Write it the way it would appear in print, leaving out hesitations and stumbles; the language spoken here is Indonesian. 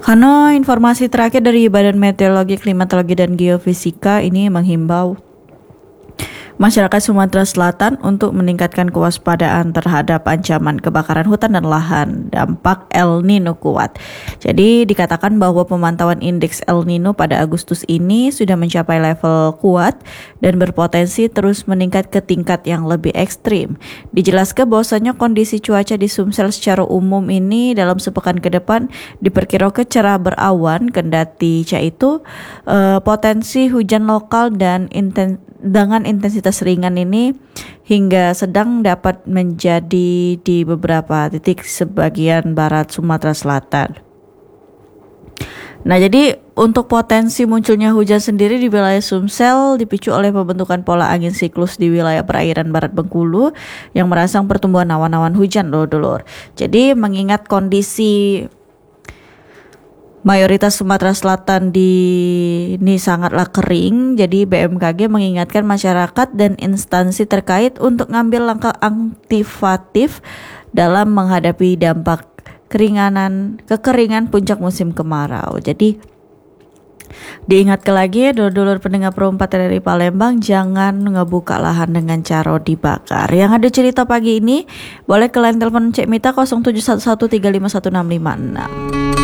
Hano, informasi terakhir dari Badan Meteorologi, Klimatologi, dan Geofisika ini menghimbau masyarakat Sumatera Selatan untuk meningkatkan kewaspadaan terhadap ancaman kebakaran hutan dan lahan dampak El Nino kuat. Jadi dikatakan bahwa pemantauan indeks El Nino pada Agustus ini sudah mencapai level kuat dan berpotensi terus meningkat ke tingkat yang lebih ekstrim. Dijelaskan bahwasanya kondisi cuaca di Sumsel secara umum ini dalam sepekan ke depan diperkirakan cerah berawan, kendati itu potensi hujan lokal dan dengan intensitas ringan ini hingga sedang dapat menjadi di beberapa titik sebagian barat Sumatera Selatan. Nah, jadi untuk potensi munculnya hujan sendiri di wilayah Sumsel dipicu oleh pembentukan pola angin siklus di wilayah perairan barat Bengkulu yang merangsang pertumbuhan awan-awan hujan, dulur. Jadi mengingat kondisi mayoritas Sumatera Selatan ini sangatlah kering, jadi BMKG mengingatkan masyarakat dan instansi terkait untuk ngambil langkah aktivatif dalam menghadapi dampak kekeringan puncak musim kemarau. Jadi diingatkan lagi dulur-dulur pendengar Pro 4 dari Palembang, jangan ngebuka lahan dengan cara dibakar. Yang ada cerita pagi ini boleh ke line telepon Cek Mita 0711351656.